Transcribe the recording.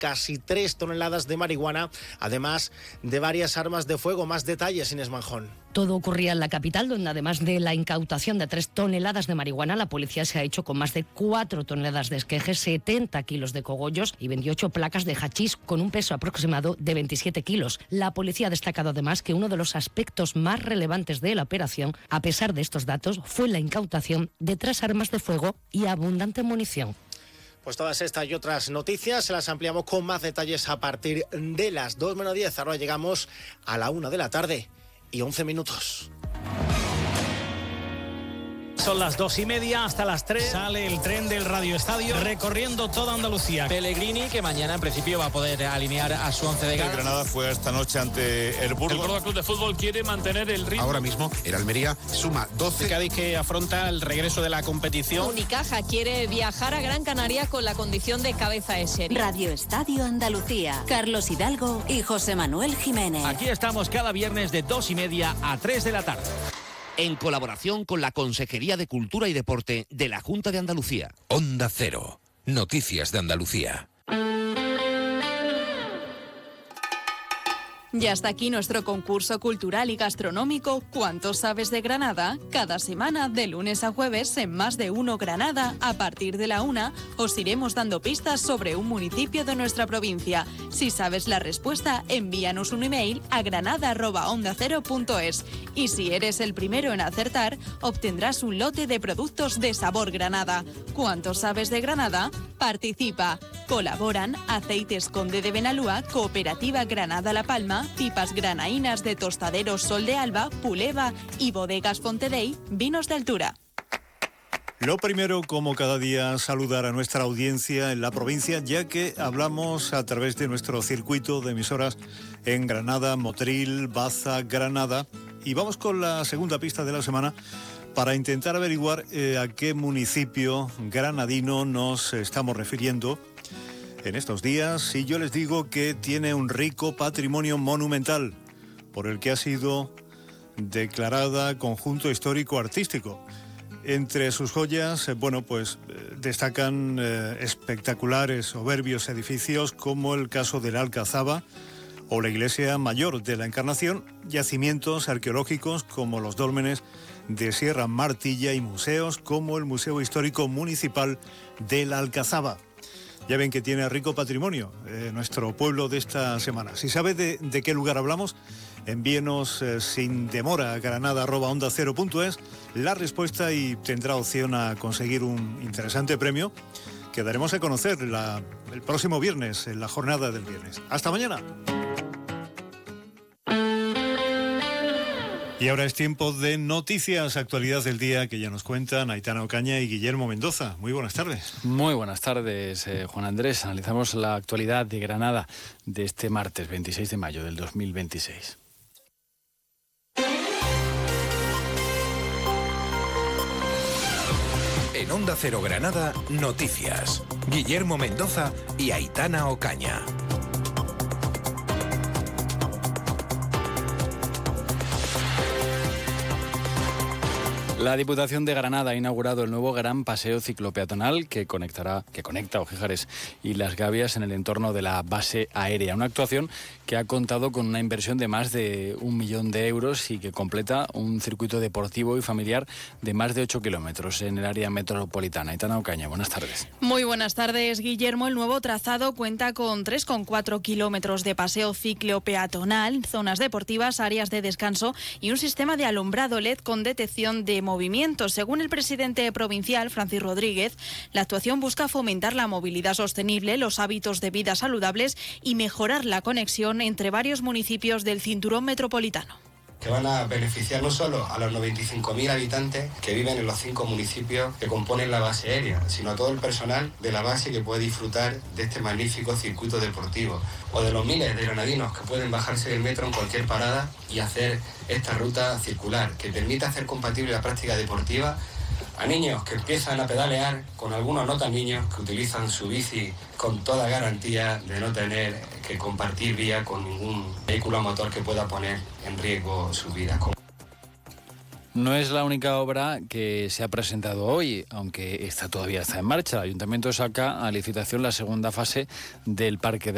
casi 3 toneladas de marihuana, además de varias armas de fuego. Más detalles, Inés Manjón. Todo ocurría en la capital, donde además de la incautación de 3 toneladas de marihuana, la policía se ha hecho con más de 4 toneladas de esqueje, 70 kilos de cogollos y 28 placas de hachís con un peso aproximado de 27 kilos. La policía ha destacado además que uno de los aspectos más relevantes de la operación, a pesar de estos datos, fue la incautación de 3 armas de fuego y abundante munición. Pues todas estas y otras noticias se las ampliamos con más detalles a partir de las 2:10. Ahora llegamos a la 1 de la tarde y 11 minutos. Son las 2:30 hasta las 3. Sale el tren del Radio Estadio recorriendo toda Andalucía. Pellegrini, que mañana en principio va a poder alinear a su 11 de gala. El Granada fue esta noche ante el Burgos. El Córdoba Club de Fútbol quiere mantener el ritmo. Ahora mismo el Almería suma 12. El Cádiz, que afronta el regreso de la competición. Unicaja quiere viajar a Gran Canaria con la condición de cabeza de serie. Radio Estadio Andalucía. Carlos Hidalgo y José Manuel Jiménez. Aquí estamos cada viernes de 2:30 a 3 de la tarde. En colaboración con la Consejería de Cultura y Deporte de la Junta de Andalucía. Onda Cero. Noticias de Andalucía. Y hasta aquí nuestro concurso cultural y gastronómico ¿Cuánto sabes de Granada? Cada semana, de lunes a jueves, en Más de Uno Granada, a partir de la 1, os iremos dando pistas sobre un municipio de nuestra provincia. Si sabes la respuesta, envíanos un email a granada@ondacero.es. Y si eres el primero en acertar, obtendrás un lote de productos de sabor Granada. ¿Cuánto sabes de Granada? Participa. Colaboran Aceites Conde de Benalúa, Cooperativa Granada La Palma, Pipas Granaínas de Tostaderos Sol de Alba, Puleva y Bodegas Fontedey, Vinos de Altura. Lo primero, como cada día, saludar a nuestra audiencia en la provincia, ya que hablamos a través de nuestro circuito de emisoras en Granada, Motril, Baza, Granada. Y vamos con la segunda pista de la semana para intentar averiguar a qué municipio granadino nos estamos refiriendo en estos días. Si yo les digo que tiene un rico patrimonio monumental, por el que ha sido declarada conjunto histórico-artístico. Entre sus joyas, destacan espectaculares, soberbios edificios como el caso de la Alcazaba o la Iglesia Mayor de la Encarnación, yacimientos arqueológicos como los dólmenes de Sierra Martilla y museos como el Museo Histórico Municipal de la Alcazaba. Ya ven que tiene rico patrimonio nuestro pueblo de esta semana. Si sabe de qué lugar hablamos, envíenos sin demora a granada@ondacero.es la respuesta y tendrá opción a conseguir un interesante premio que daremos a conocer el próximo viernes, en la jornada del viernes. ¡Hasta mañana! Y ahora es tiempo de noticias, actualidad del día que ya nos cuentan Aitana Ocaña y Guillermo Mendoza. Muy buenas tardes. Muy buenas tardes, Juan Andrés. Analizamos la actualidad de Granada de este martes 26 de mayo del 2026. En Onda Cero Granada, noticias. Guillermo Mendoza y Aitana Ocaña. La Diputación de Granada ha inaugurado el nuevo gran paseo ciclopeatonal que conecta Ojíjares y Las Gavias en el entorno de la base aérea. Una actuación que ha contado con una inversión de más de 1 millón de euros y que completa un circuito deportivo y familiar de más de 8 kilómetros en el área metropolitana. Aitana Ocaña, buenas tardes. Muy buenas tardes, Guillermo. El nuevo trazado cuenta con 3,4 kilómetros de paseo ciclopeatonal, zonas deportivas, áreas de descanso y un sistema de alumbrado LED con detección de movimiento. Según el presidente provincial, Francis Rodríguez, la actuación busca fomentar la movilidad sostenible, los hábitos de vida saludables y mejorar la conexión entre varios municipios del cinturón metropolitano. Que van a beneficiar no solo a los 95.000 habitantes que viven en los 5 municipios que componen la base aérea, sino a todo el personal de la base que puede disfrutar de este magnífico circuito deportivo, o de los miles de granadinos que pueden bajarse del metro en cualquier parada y hacer esta ruta circular, que permite hacer compatible la práctica deportiva a niños que empiezan a pedalear, con algunos no tan niños que utilizan su bici con toda garantía de no tener que compartir vía con ningún vehículo a motor que pueda poner en riesgo su vida. No es la única obra que se ha presentado hoy, aunque esta todavía está en marcha. El Ayuntamiento saca a licitación la segunda fase del Parque de